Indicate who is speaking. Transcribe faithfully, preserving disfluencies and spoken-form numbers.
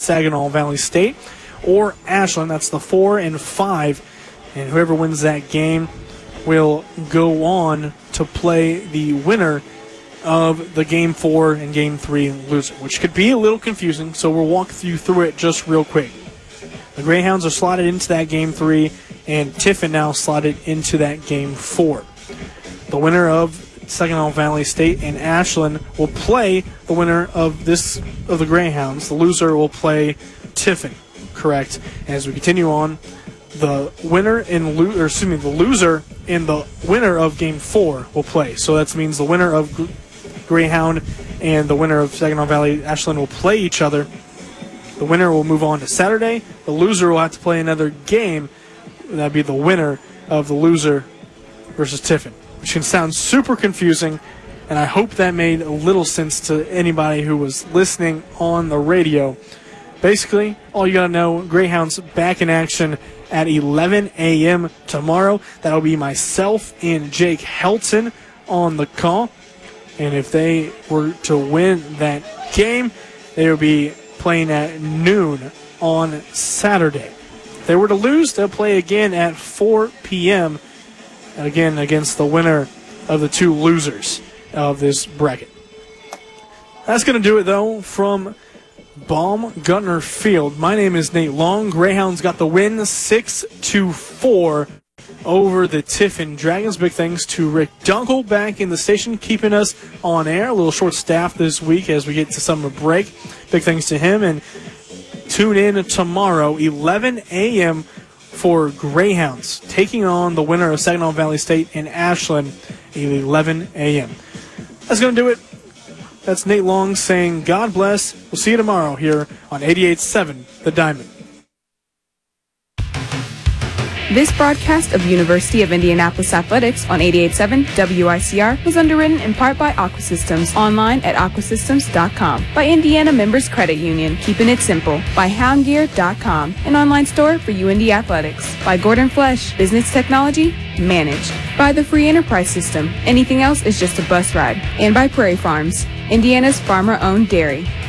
Speaker 1: Saginaw Valley State, or Ashland. That's the four and five. And whoever wins that game will go on to play the winner of the game four and game three loser, which could be a little confusing, so we'll walk you through it just real quick. The Greyhounds are slotted into that game three, and Tiffin now slotted into that game four. The winner of Saginaw Valley State and Ashland will play the winner of this of the Greyhounds. The loser will play Tiffin, correct? And as we continue on, the winner in lo- or excuse me, the loser in the winner of game four will play. So that means the winner of G- Greyhound and the winner of Saginaw Valley Ashland will play each other. The winner will move on to Saturday. The loser will have to play another game. That'd be the winner of the loser versus Tiffin, which can sound super confusing, and I hope that made a little sense to anybody who was listening on the radio. Basically, all you got to know, Greyhounds back in action at eleven a.m. tomorrow. That'll be myself and Jake Helton on the call. And if they were to win that game, they will be playing at noon on Saturday. If they were to lose, they'll play again at four p.m., again against the winner of the two losers of this bracket. That's going to do it, though, from Baumgartner Field. My name is Nate Long. Greyhounds got the win six to four over the Tiffin Dragons. Big thanks to Rick Dunkel back in the station, keeping us on air. A little short staff this week as we get to summer break. Big thanks to him. And tune in tomorrow, eleven a.m., for Greyhounds taking on the winner of Saginaw Valley State and Ashland at eleven a.m. That's going to do it. That's Nate Long saying God bless. We'll see you tomorrow here on eighty-eight point seven The Diamond.
Speaker 2: This broadcast of University of Indianapolis Athletics on eighty-eight point seven W I C R was underwritten in part by Aqua Systems, online at aqua systems dot com, by Indiana Members Credit Union, keeping it simple, by hound gear dot com, an online store for U N D Athletics, by Gordon Flesh, business technology managed, by the Free Enterprise System, anything else is just a bus ride, and by Prairie Farms, Indiana's farmer-owned dairy.